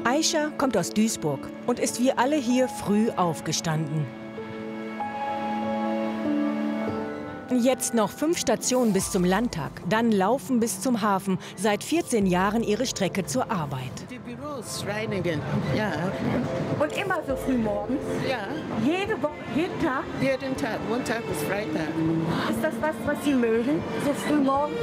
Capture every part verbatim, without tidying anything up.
Aisha kommt aus Duisburg und ist wie alle hier früh aufgestanden. Jetzt noch fünf Stationen bis zum Landtag, dann laufen bis zum Hafen. Seit vierzehn Jahren ihre Strecke zur Arbeit. Die Büros reinigen, ja. Und immer so früh morgens? Ja. Jede Woche, jeden Tag? Jeden Tag, Montag bis Freitag. Ist das was, was Sie mögen, so früh morgens?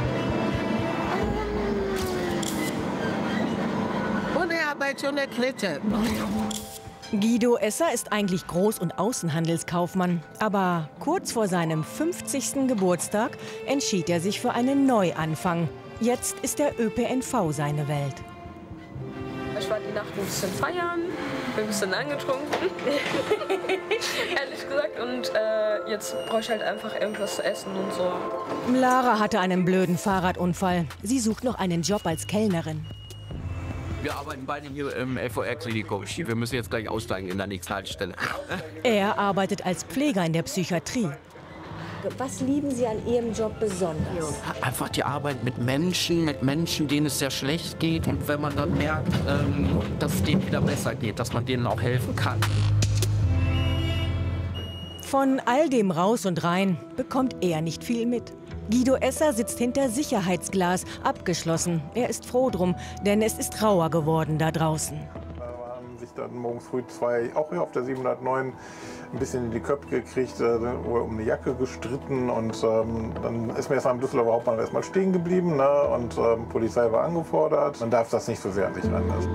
Ohne Arbeit, ohne Klette. Guido Esser ist eigentlich Groß- und Außenhandelskaufmann. Aber kurz vor seinem fünfzigsten Geburtstag entschied er sich für einen Neuanfang. Jetzt ist der Ö P N V seine Welt. Ich war die Nacht ein bisschen feiern, bin ein bisschen angetrunken, ehrlich gesagt. Und äh, jetzt brauche ich halt einfach irgendwas zu essen und so. Lara hatte einen blöden Fahrradunfall. Sie sucht noch einen Job als Kellnerin. Wir arbeiten beide hier im L V R-Klinikum. Wir müssen jetzt gleich aussteigen in der nächsten Haltestelle. Er arbeitet als Pfleger in der Psychiatrie. Was lieben Sie an Ihrem Job besonders? Einfach die Arbeit mit Menschen, mit Menschen, denen es sehr schlecht geht. Und wenn man dann merkt, ähm, dass es denen wieder besser geht, dass man denen auch helfen kann. Von all dem Raus und Rein bekommt er nicht viel mit. Guido Esser sitzt hinter Sicherheitsglas, abgeschlossen. Er ist froh drum, denn es ist rauer geworden da draußen. Da haben sich dann morgens früh zwei, auch hier auf der siebenhundertneun, ein bisschen in die Köpfe gekriegt, äh, um eine Jacke gestritten. Und ähm, dann ist mir erstmal im Düsseldorfer Hauptbahnhof erstmal stehen geblieben, ne? Und ähm, Polizei war angefordert. Man darf das nicht so sehr an sich ranlassen.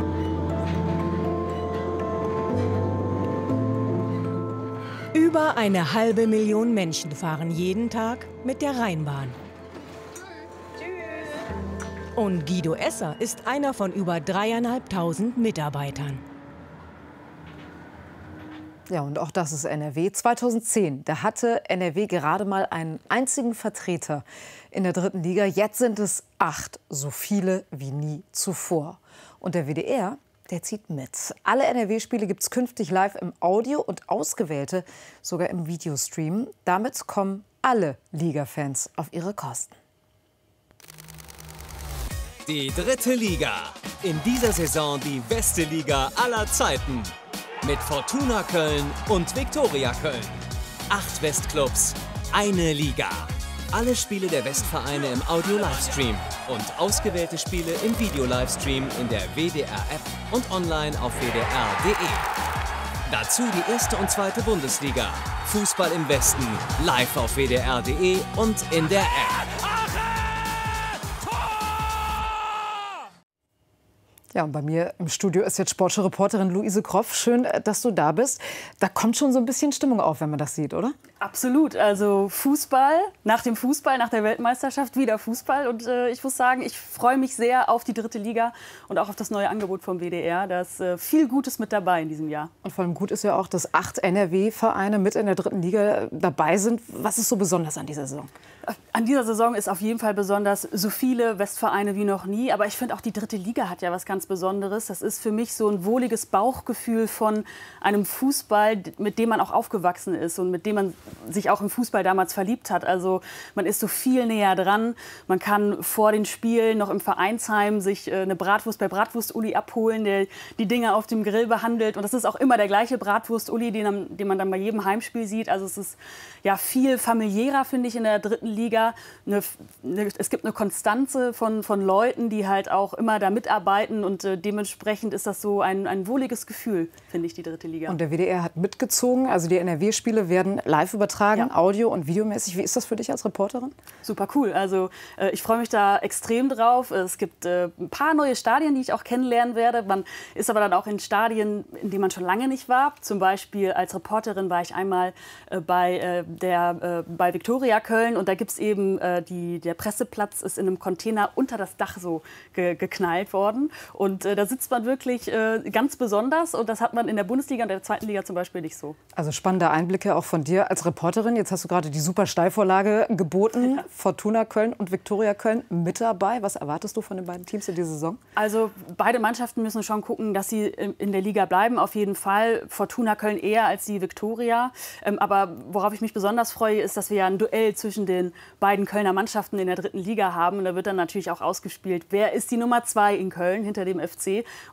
Über eine halbe Million Menschen fahren jeden Tag mit der Rheinbahn. Und Guido Esser ist einer von über dreieinhalbtausend Mitarbeitern. Ja, und auch das ist N R W. zweitausendzehn, da hatte N R W gerade mal einen einzigen Vertreter in der dritten Liga. Jetzt sind es acht, so viele wie nie zuvor. Und der W D R, der zieht mit. Alle N R W-Spiele gibt es künftig live im Audio und ausgewählte sogar im Videostream. Damit kommen alle Liga-Fans auf ihre Kosten. Die dritte Liga. In dieser Saison die beste Liga aller Zeiten. Mit Fortuna Köln und Viktoria Köln. Acht Westclubs, eine Liga. Alle Spiele der Westvereine im Audio-Livestream und ausgewählte Spiele im Video-Livestream in der W D R-App und online auf w d r punkt d e. Dazu die erste und zweite Bundesliga. Fußball im Westen, live auf w d r punkt d e und in der App. Ja, und bei mir im Studio ist jetzt Sportschau-Reporterin Luise Kroff. Schön, dass du da bist. Da kommt schon so ein bisschen Stimmung auf, wenn man das sieht, oder? Absolut. Also Fußball, nach dem Fußball, nach der Weltmeisterschaft wieder Fußball. Und äh, ich muss sagen, ich freue mich sehr auf die dritte Liga und auch auf das neue Angebot vom W D R. Da ist äh, viel Gutes mit dabei in diesem Jahr. Und vor allem gut ist ja auch, dass acht N R W-Vereine mit in der dritten Liga dabei sind. Was ist so besonders an dieser Saison? An dieser Saison ist auf jeden Fall besonders so viele Westvereine wie noch nie. Aber ich finde auch, die dritte Liga hat ja was ganz Besonderes. Das ist für mich so ein wohliges Bauchgefühl von einem Fußball, mit dem man auch aufgewachsen ist und mit dem man sich auch im Fußball damals verliebt hat. Also man ist so viel näher dran. Man kann vor den Spielen noch im Vereinsheim sich eine Bratwurst bei Bratwurst-Uli abholen, der die Dinge auf dem Grill behandelt. Und das ist auch immer der gleiche Bratwurst-Uli, den, den man dann bei jedem Heimspiel sieht. Also es ist ja viel familiärer, finde ich, in der dritten Liga. Eine, eine, es gibt eine Konstanze von, von Leuten, die halt auch immer da mitarbeiten. Und äh, dementsprechend ist das so ein, ein wohliges Gefühl, finde ich, die dritte Liga. Und der W D R hat mitgezogen. Also die N R W-Spiele werden live übertragen, ja. Audio- und videomäßig. Wie ist das für dich als Reporterin? Super cool. Also äh, ich freue mich da extrem drauf. Es gibt äh, ein paar neue Stadien, die ich auch kennenlernen werde. Man ist aber dann auch in Stadien, in denen man schon lange nicht war. Zum Beispiel als Reporterin war ich einmal äh, bei, äh, der, äh, bei Viktoria Köln. Und da gibt es eben, äh, die, der Presseplatz ist in einem Container unter das Dach so ge geknallt worden. Und äh, da sitzt man wirklich äh, ganz besonders. Und das hat man in der Bundesliga und der zweiten Liga zum Beispiel nicht so. Also spannende Einblicke auch von dir als Reporterin. Jetzt hast du gerade die super Steilvorlage geboten. Ja. Fortuna Köln und Viktoria Köln mit dabei. Was erwartest du von den beiden Teams in dieser Saison? Also beide Mannschaften müssen schon gucken, dass sie in der Liga bleiben. Auf jeden Fall. Fortuna Köln eher als die Viktoria. Ähm, aber worauf ich mich besonders freue, ist, dass wir ja ein Duell zwischen den beiden Kölner Mannschaften in der dritten Liga haben. Und da wird dann natürlich auch ausgespielt, wer ist die Nummer zwei in Köln hinter dem F C.